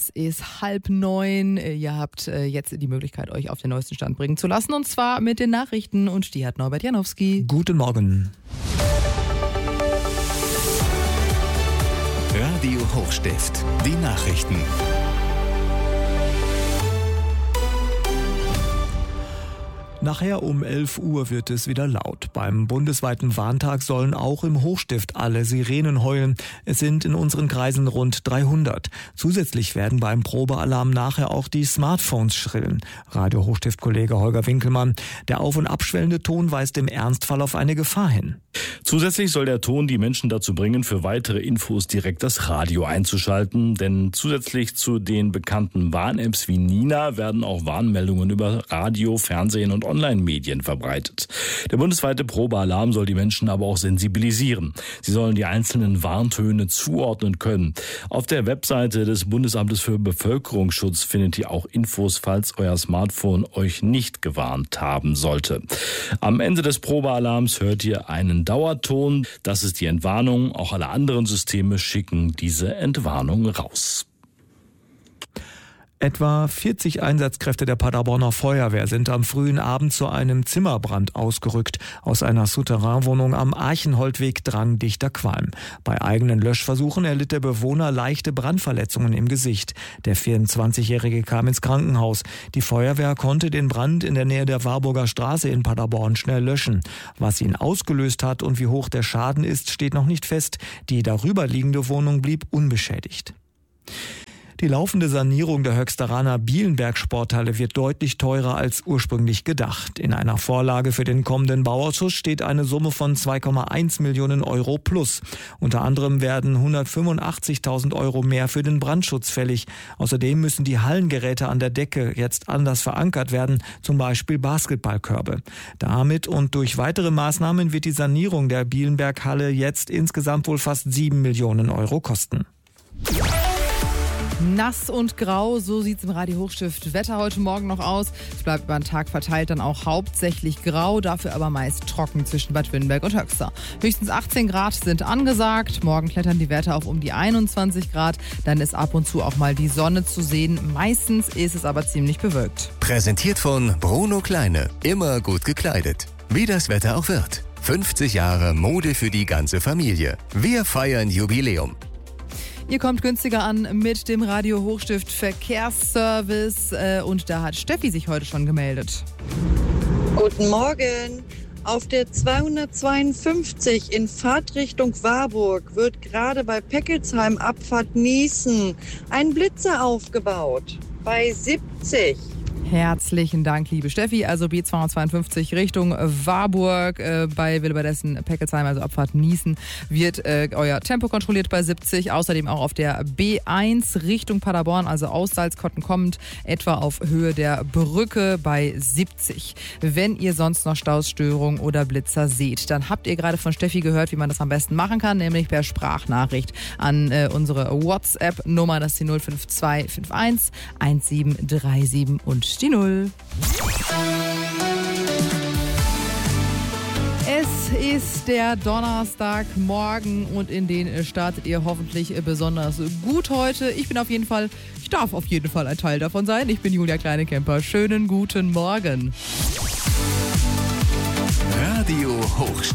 Es ist 8:30. Ihr habt jetzt die Möglichkeit, euch auf den neuesten Stand bringen zu lassen. Und zwar mit den Nachrichten. Und die hat Norbert Janowski. Guten Morgen. Radio Hochstift. Die Nachrichten. Nachher um 11 Uhr wird es wieder laut. Beim bundesweiten Warntag sollen auch im Hochstift alle Sirenen heulen. Es sind in unseren Kreisen rund 300. Zusätzlich werden beim Probealarm nachher auch die Smartphones schrillen. Radio Hochstift-Kollege Holger Winkelmann. Der auf- und abschwellende Ton weist im Ernstfall auf eine Gefahr hin. Zusätzlich soll der Ton die Menschen dazu bringen, für weitere Infos direkt das Radio einzuschalten. Denn zusätzlich zu den bekannten Warn-Apps wie Nina werden auch Warnmeldungen über Radio, Fernsehen und Online-Medien verbreitet. Der bundesweite Probealarm soll die Menschen aber auch sensibilisieren. Sie sollen die einzelnen Warntöne zuordnen können. Auf der Webseite des Bundesamtes für Bevölkerungsschutz findet ihr auch Infos, falls euer Smartphone euch nicht gewarnt haben sollte. Am Ende des Probealarms hört ihr einen Dauerton. Das ist die Entwarnung. Auch alle anderen Systeme schicken diese Entwarnung raus. Etwa 40 Einsatzkräfte der Paderborner Feuerwehr sind am frühen Abend zu einem Zimmerbrand ausgerückt. Aus einer Souterrainwohnung am Archenholdweg drang dichter Qualm. Bei eigenen Löschversuchen erlitt der Bewohner leichte Brandverletzungen im Gesicht. Der 24-Jährige kam ins Krankenhaus. Die Feuerwehr konnte den Brand in der Nähe der Warburger Straße in Paderborn schnell löschen. Was ihn ausgelöst hat und wie hoch der Schaden ist, steht noch nicht fest. Die darüberliegende Wohnung blieb unbeschädigt. Die laufende Sanierung der Höchsteraner Bielenberg-Sporthalle wird deutlich teurer als ursprünglich gedacht. In einer Vorlage für den kommenden Bauausschuss steht eine Summe von 2,1 Millionen Euro plus. Unter anderem werden 185.000 Euro mehr für den Brandschutz fällig. Außerdem müssen die Hallengeräte an der Decke jetzt anders verankert werden, zum Beispiel Basketballkörbe. Damit und durch weitere Maßnahmen wird die Sanierung der Bielenberg-Halle jetzt insgesamt wohl fast 7 Millionen Euro kosten. Nass und grau, so sieht es im Radio Hochstift Wetter heute Morgen noch aus. Es bleibt über den Tag verteilt dann auch hauptsächlich grau, dafür aber meist trocken zwischen Bad Wünnberg und Höxter. Höchstens 18 Grad sind angesagt. Morgen klettern die Werte auf um die 21 Grad. Dann ist ab und zu auch mal die Sonne zu sehen. Meistens ist es aber ziemlich bewölkt. Präsentiert von Bruno Kleine. Immer gut gekleidet. Wie das Wetter auch wird. 50 Jahre Mode für die ganze Familie. Wir feiern Jubiläum. Ihr kommt günstiger an mit dem Radio Hochstift Verkehrsservice und da hat Steffi sich heute schon gemeldet. Guten Morgen. Auf der 252 in Fahrtrichtung Warburg wird gerade bei Peckelsheim Abfahrt Nießen ein Blitzer aufgebaut. Bei 70. Herzlichen Dank, liebe Steffi. Also B252 Richtung Warburg bei Wilberdessen, Peckelsheim, also Abfahrt Nießen, wird euer Tempo kontrolliert bei 70. Außerdem auch auf der B1 Richtung Paderborn, also aus Salzkotten kommend, etwa auf Höhe der Brücke bei 70. Wenn ihr sonst noch Stausstörungen oder Blitzer seht, dann habt ihr gerade von Steffi gehört, wie man das am besten machen kann, nämlich per Sprachnachricht an unsere WhatsApp-Nummer, das ist die 05251 1737 und die 0. Es ist der Donnerstagmorgen und in den startet ihr hoffentlich besonders gut heute. Ich darf auf jeden Fall ein Teil davon sein. Ich bin Julia Kleinekemper. Schönen guten Morgen. Radio Hochstift.